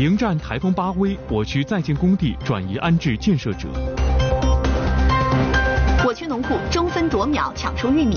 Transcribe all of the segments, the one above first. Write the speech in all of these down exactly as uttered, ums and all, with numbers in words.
迎战台风巴威，我区在建工地转移安置建设者。 我区农户争分夺秒抢收玉米。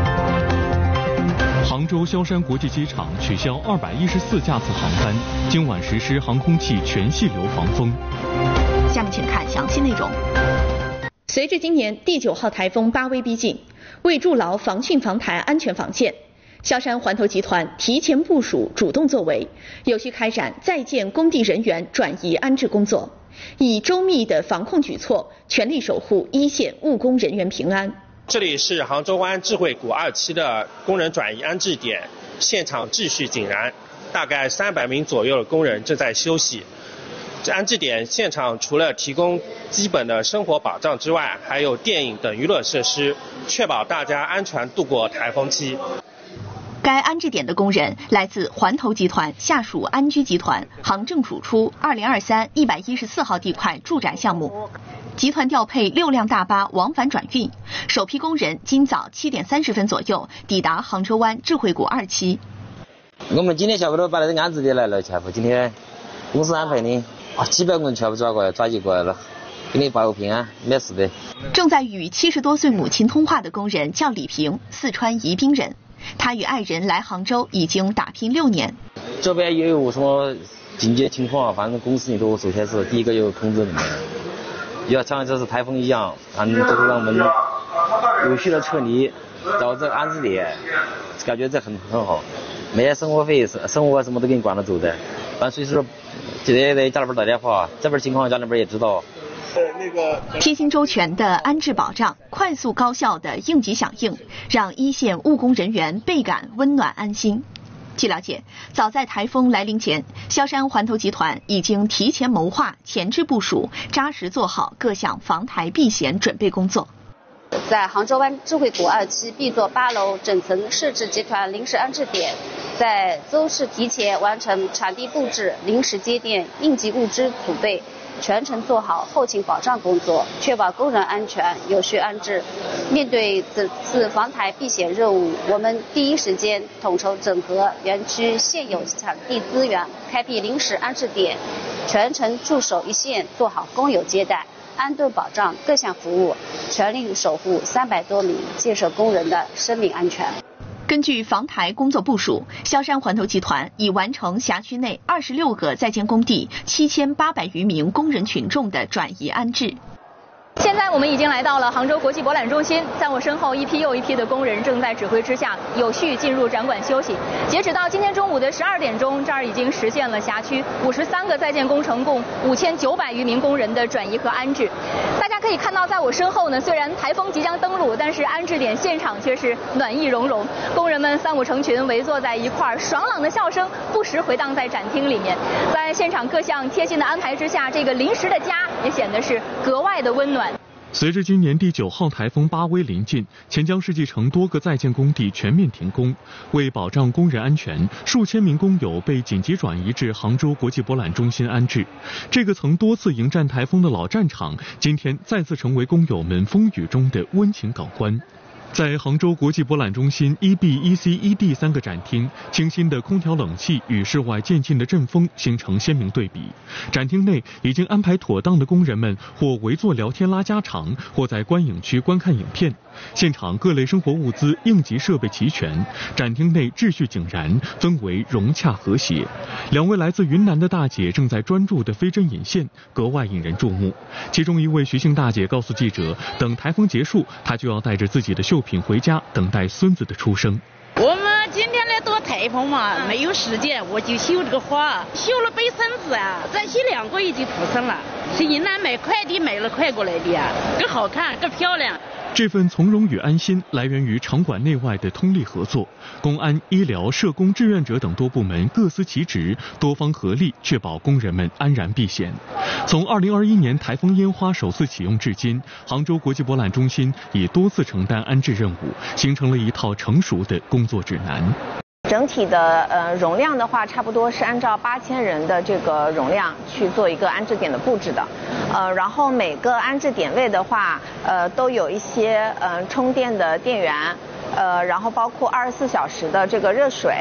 杭州萧山国际机场取消二百一十四架次航班，今晚实施航空器全系流防风。 下面请看详细内容。随着今年第九号台风巴威逼近，为筑牢防汛防台安全防线，萧山环投集团提前部署、主动作为，有序开展在建工地人员转移安置工作，以周密的防控举措，全力守护一线务工人员平安。 这里是杭州湾智慧谷二期的工人转移安置点，现场秩序井然，大概三百名左右的工人正在休息。这安置点现场除了提供基本的生活保障之外，还有电影等娱乐设施，确保大家安全度过台风期。 该安置点的工人来自环投集团下属安居集团杭政主出二零二三一百一十四号地块住宅项目，集团调配六辆大巴往返转运，首批工人今早七点三十分左右抵达杭州湾智慧谷二期。 我们今天下午都把那个安置点来了，全部今天公司安排的啊，几百个人全部抓过来，抓起过来了，给你报个平安，没事的。 正在与七十多岁母亲通话的工人叫李平，四川宜宾人。他与爱人来杭州已经打拼六年。 这边也有什么紧急情况，反正公司里头首先是第一个有通知你们，要像这次台风一样，反正都是让我们有序的撤离到这安置点，感觉这很很好，没有生活费、生活什么都给你管得走的。反正随时记得在家里边打电话，这边情况家里边也知道。 贴心周全的安置保障，快速高效的应急响应，让一线务工人员倍感温暖安心。据了解，早在台风来临前，萧山环投集团已经提前谋划、前置部署，扎实做好各项防台避险准备工作。 在杭州湾智慧谷二期 B 座八楼整层设置集团临时安置点，在周市提前完成场地布置、临时接电、应急物资储备，全程做好后勤保障工作，确保工人安全有序安置。面对此次防台避险任务，我们第一时间统筹整合园区现有场地资源，开辟临时安置点，全程驻守一线，做好工友接待、安顿保障各项服务，全力守护三百多名建设工人的生命安全。 根据防台工作部署，萧山环投集团已完成辖区内二十六个在建工地七千八百余名工人群众的转移安置。 现在我们已经来到了杭州国际博览中心，在我身后一批又一批的工人正在指挥之下有序进入展馆休息。截止到今天中午的十二点钟，这儿已经实现了辖区五十三个在建工程共五千九百余名工人的转移和安置。大家可以看到，在我身后呢，虽然台风即将登陆，但是安置点现场却是暖意融融，工人们三五成群围坐在一块儿，爽朗的笑声不时回荡在展厅里面。在现场各项贴心的安排之下，这个临时的家也显得是格外的温暖。 随着今年第九号台风巴威临近，钱江世纪城多个在建工地全面停工。为保障工人安全，数千名工友被紧急转移至杭州国际博览中心安置。这个曾多次迎战台风的老战场，今天再次成为工友们风雨中的温情港湾。在杭州国际博览中心一 B、一 C、一 D 三个展厅，清新的空调冷气与室外渐进的阵风形成鲜明对比。展厅内已经安排妥当的工人们，或围坐聊天拉家常，或在观影区观看影片。现场各类生活物资、应急设备齐全，展厅内秩序井然，氛围融洽和谐。两位来自云南的大姐正在专注地飞针引线，格外引人注目。其中一位徐姓大姐告诉记者，等台风结束，她就要带着自己的绣品回家，等待孙子的出生。 我们今天来躲台风嘛，没有时间，我就绣这个花，绣了背孙子啊，再绣两个月就出生了。是云南买快递买了快过来的呀，更好看更漂亮。 这份从容与安心来源于场馆内外的通力合作，公安、医疗、社工、志愿者等多部门各司其职，多方合力，确保工人们安然避险。从二零二一年台风烟花首次启用至今，杭州国际博览中心已多次承担安置任务，形成了一套成熟的工作指南。 整体的呃容量的话，差不多是按照八千人的这个容量去做一个安置点的布置的，呃，然后每个安置点位的话，呃，都有一些呃充电的电源，呃，然后包括二十四小时的这个热水，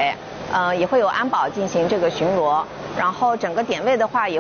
呃，也会有安保进行这个巡逻，然后整个点位的话也。